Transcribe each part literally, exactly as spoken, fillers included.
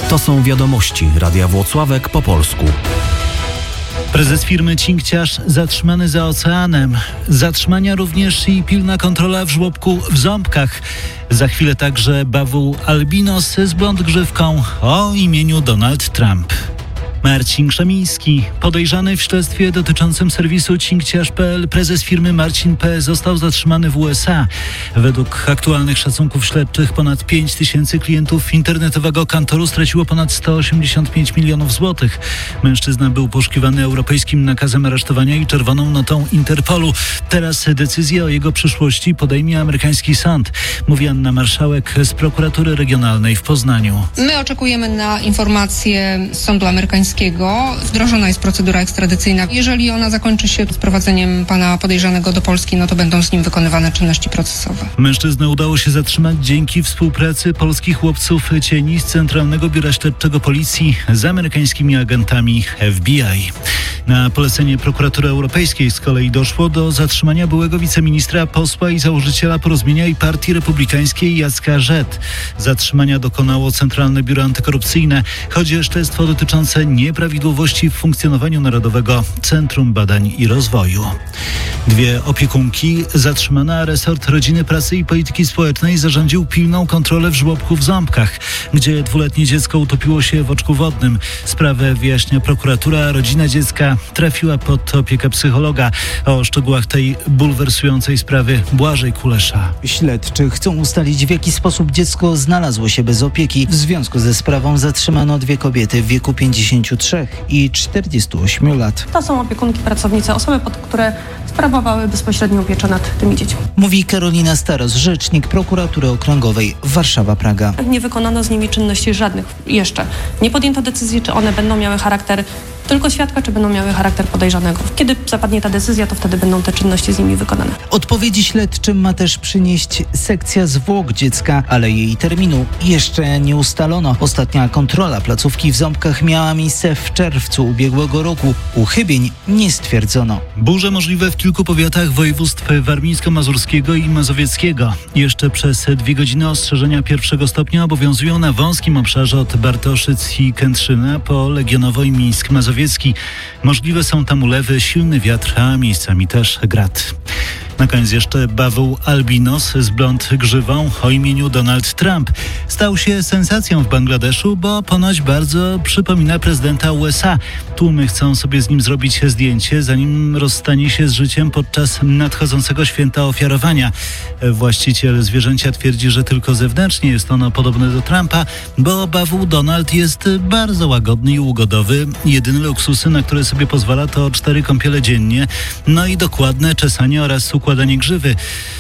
To są wiadomości Radia Włocławek po polsku. Prezes firmy Cinkciarz zatrzymany za oceanem. Zatrzymania również i pilna kontrola w żłobku w Ząbkach. Za chwilę także bawu albinos z blond grzywką o imieniu Donald Trump. Marcin Krzemiński, podejrzany w śledztwie dotyczącym serwisu cinkciarz kropka pe el, prezes firmy Marcin P. został zatrzymany w U S A. Według aktualnych szacunków śledczych ponad pięć tysięcy klientów internetowego kantoru straciło ponad sto osiemdziesiąt pięć milionów złotych. Mężczyzna był poszukiwany europejskim nakazem aresztowania i czerwoną notą Interpolu. Teraz decyzję o jego przyszłości podejmie amerykański sąd, mówi Anna Marszałek z prokuratury regionalnej w Poznaniu. My oczekujemy na informacje z sądu amerykańskiego. Wdrożona jest procedura ekstradycyjna. Jeżeli ona zakończy się sprowadzeniem pana podejrzanego do Polski, no to będą z nim wykonywane czynności procesowe. Mężczyznę udało się zatrzymać dzięki współpracy polskich łowców cieni z Centralnego Biura Śledczego Policji z amerykańskimi agentami F B I. Na polecenie prokuratury europejskiej z kolei doszło do zatrzymania byłego wiceministra, posła i założyciela Porozumienia i Partii Republikańskiej Jacka Rzet. Zatrzymania dokonało Centralne Biuro Antykorupcyjne. Chodzi o śledztwo dotyczące nieprawidłowości w funkcjonowaniu Narodowego Centrum Badań i Rozwoju. Dwie opiekunki zatrzymane, a resort Rodziny, Pracy i Polityki Społecznej zarządził pilną kontrolę w żłobku w Ząbkach, gdzie dwuletnie dziecko utopiło się w oczku wodnym. Sprawę wyjaśnia prokuratura, a rodzina dziecka trafiła pod opiekę psychologa. O szczegółach tej bulwersującej sprawy Błażej Kulesza. Śledczy chcą ustalić, w jaki sposób dziecko znalazło się bez opieki. W związku ze sprawą zatrzymano dwie kobiety w wieku pięćdziesięciu trzech i czterdziestu ośmiu lat. To są opiekunki, pracownice, osoby, pod które sprawowały bezpośrednią pieczę nad tymi dziećmi. Mówi Karolina Staros, rzecznik prokuratury okręgowej Warszawa-Praga. Nie wykonano z nimi czynności żadnych jeszcze. Nie podjęto decyzji, czy one będą miały charakter tylko świadka, czy będą miały charakter podejrzanego. Kiedy zapadnie ta decyzja, to wtedy będą te czynności z nimi wykonane. Odpowiedzi śledczym ma też przynieść sekcja zwłok dziecka, ale jej terminu jeszcze nie ustalono. Ostatnia kontrola placówki w Ząbkach miała miejsce w czerwcu ubiegłego roku. Uchybień nie stwierdzono. Burze możliwe w kilku powiatach województw warmińsko-mazurskiego i mazowieckiego. Jeszcze przez dwie godziny ostrzeżenia pierwszego stopnia obowiązują na wąskim obszarze od Bartoszyc i Kętrzyna po Legionowo i Mińsk Mazowiecki. Możliwe są tam ulewy, silny wiatr, a miejscami też grad. Na koniec jeszcze bawu albinos z blond grzywą o imieniu Donald Trump. Stał się sensacją w Bangladeszu, bo ponoć bardzo przypomina prezydenta U S A. Tłumy chcą sobie z nim zrobić zdjęcie, zanim rozstanie się z życiem podczas nadchodzącego święta ofiarowania. Właściciel zwierzęcia twierdzi, że tylko zewnętrznie jest ono podobne do Trumpa, bo bawu Donald jest bardzo łagodny i ugodowy. Jedyne luksusy, na które sobie pozwala, to cztery kąpiele dziennie, no i dokładne czesanie oraz układanie grzywy.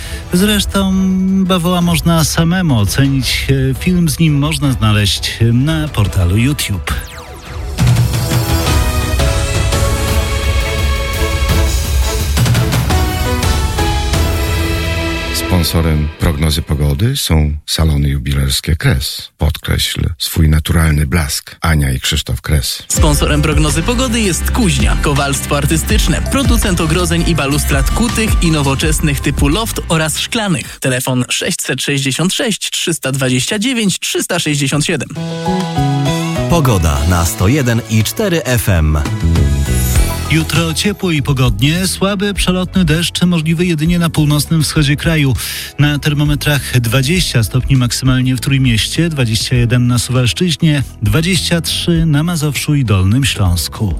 Zresztą bawoła można samemu ocenić. Film z nim można znaleźć na portalu YouTube. Sponsorem prognozy pogody są salony jubilerskie Kres. Podkreśl swój naturalny blask. Ania i Krzysztof Kres. Sponsorem prognozy pogody jest Kuźnia, kowalstwo artystyczne, producent ogrodzeń i balustrad kutych i nowoczesnych typu loft oraz szklanych. Telefon sześćset sześćdziesiąt sześć trzysta dwadzieścia dziewięć trzysta sześćdziesiąt siedem. Pogoda na sto jeden i cztery F M. Jutro ciepło i pogodnie, słaby przelotny deszcz możliwy jedynie na północnym wschodzie kraju. Na termometrach dwadzieścia stopni maksymalnie w Trójmieście, dwadzieścia jeden na Suwalszczyźnie, dwadzieścia trzy na Mazowszu i Dolnym Śląsku.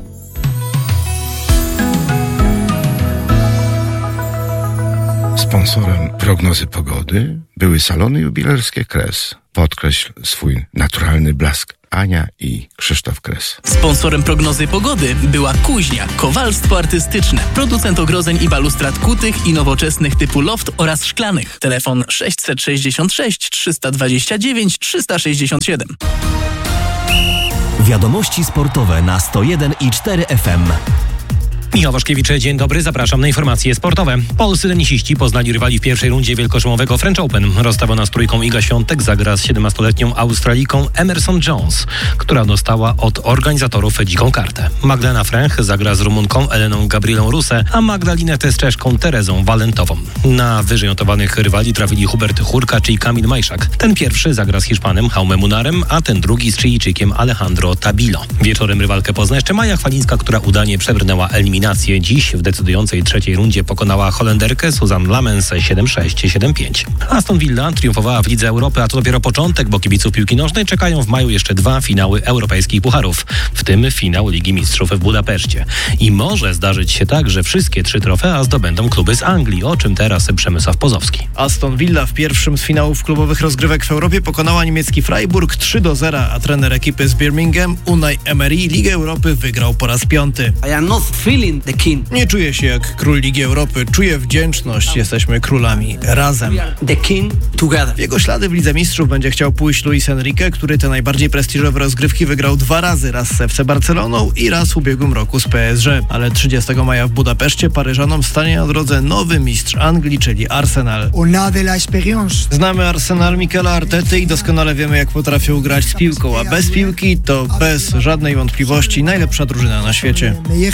Sponsorem prognozy pogody były salony jubilerskie Kres. Podkreśl swój naturalny blask. Ania i Krzysztof Kres. Sponsorem prognozy pogody była Kuźnia, kowalstwo artystyczne, producent ogrodzeń i balustrad kutych i nowoczesnych typu loft oraz szklanych. Telefon sześćset sześćdziesiąt sześć trzysta dwadzieścia dziewięć trzysta sześćdziesiąt siedem. Wiadomości sportowe na sto jeden i cztery F M. Michał Waszkiewicz, dzień dobry, zapraszam na informacje sportowe. Polscy tenisiści poznali rywali w pierwszej rundzie wielkoszlemowego French Open. Rozstawiona z trójką Iga Świątek zagra z siedemnastoletnią Australijką Emerson Jones, która dostała od organizatorów dziką kartę. Magdalena Fręch zagra z Rumunką Eleną Gabrielą Ruse, a Magdalinę z Czeszką Terezą Walentową. Na wyżej notowanych rywali trafili Hubert Hurkacz i Kamil Majszak. Ten pierwszy zagra z Hiszpanem Jaumem Munarem, a ten drugi z Chilijczykiem Alejandro Tabilo. Wieczorem rywalkę pozna jeszcze Maja Chwalińska, która udanie przebrnęła eliminację. Dziś w decydującej trzeciej rundzie pokonała Holenderkę Suzanne Lamens siedem sześć siedem pięć. Aston Villa triumfowała w Lidze Europy, a to dopiero początek, bo kibiców piłki nożnej czekają w maju jeszcze dwa finały europejskich pucharów, w tym finał Ligi Mistrzów w Budapeszcie. I może zdarzyć się tak, że wszystkie trzy trofea zdobędą kluby z Anglii, o czym teraz Przemysław Pozowski. Aston Villa w pierwszym z finałów klubowych rozgrywek w Europie pokonała niemiecki Freiburg trzy do zera, a trener ekipy z Birmingham Unai Emery Ligę Europy wygrał po raz piąty. I am not feeling the king. Nie czuję się jak król Ligi Europy, czuję wdzięczność, jesteśmy królami razem. The king together. W jego ślady w Lidze Mistrzów będzie chciał pójść Luis Enrique, który te najbardziej prestiżowe rozgrywki wygrał dwa razy, raz z F C Barceloną i raz w ubiegłym roku z P S G. Ale trzydziestego maja w Budapeszcie Paryżanom stanie na drodze nowy mistrz Anglii, czyli Arsenal. Znamy Arsenal Mikela Artety i doskonale wiemy, jak potrafią grać z piłką, a bez piłki to bez żadnej wątpliwości najlepsza drużyna na świecie.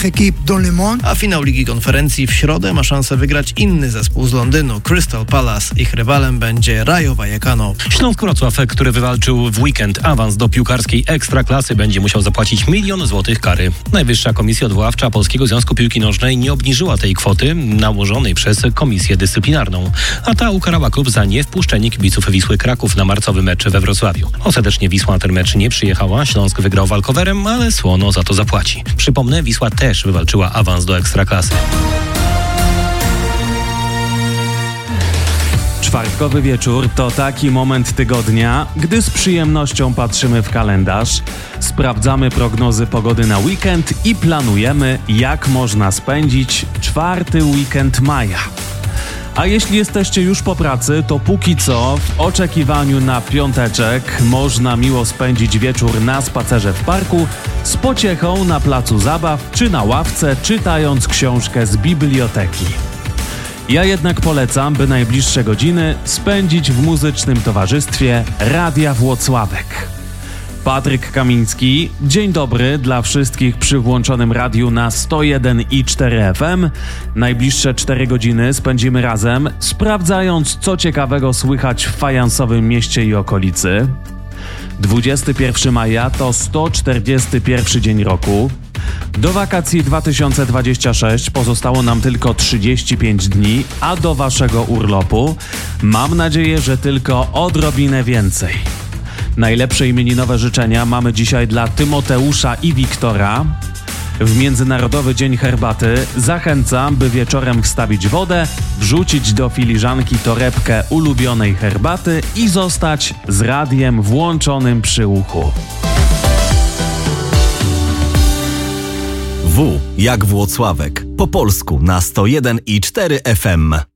A finał Ligi Konferencji w środę ma szansę wygrać inny zespół z Londynu, Crystal Palace. Ich rywalem będzie Rayo Vallecano. Śląsk Wrocław, który wywalczył w weekend awans do piłkarskiej ekstraklasy, będzie musiał zapłacić milion złotych kary. Najwyższa Komisja Odwoławcza Polskiego Związku Piłki Nożnej nie obniżyła tej kwoty nałożonej przez Komisję Dyscyplinarną, a ta ukarała klub za niewpuszczenie kibiców Wisły Kraków na marcowy mecz we Wrocławiu. Ostatecznie Wisła na ten mecz nie przyjechała, Śląsk wygrał walkowerem, ale słono za to zapłaci. Przypomnę, Wisła też wywalczyła awans do ekstraklasy. Czwartkowy wieczór to taki moment tygodnia, gdy z przyjemnością patrzymy w kalendarz, sprawdzamy prognozy pogody na weekend i planujemy, jak można spędzić czwarty weekend maja. A jeśli jesteście już po pracy, to póki co w oczekiwaniu na piąteczek można miło spędzić wieczór na spacerze w parku, z pociechą na placu zabaw czy na ławce, czytając książkę z biblioteki. Ja jednak polecam, by najbliższe godziny spędzić w muzycznym towarzystwie Radia Włocławek. Patryk Kamiński, dzień dobry dla wszystkich przy włączonym radiu na sto jeden i cztery F M. Najbliższe cztery godziny spędzimy razem, sprawdzając, co ciekawego słychać w fajansowym mieście i okolicy. dwudziestego pierwszego maja to sto czterdziesty pierwszy dzień roku. Do wakacji dwa tysiące dwudziestego szóstego pozostało nam tylko trzydzieści pięć dni, a do waszego urlopu mam nadzieję, że tylko odrobinę więcej. Najlepsze imieninowe życzenia mamy dzisiaj dla Tymoteusza i Wiktora. W Międzynarodowy Dzień Herbaty zachęcam, by wieczorem wstawić wodę, wrzucić do filiżanki torebkę ulubionej herbaty i zostać z radiem włączonym przy uchu. W jak Włocławek. Po polsku na sto jeden i cztery F M.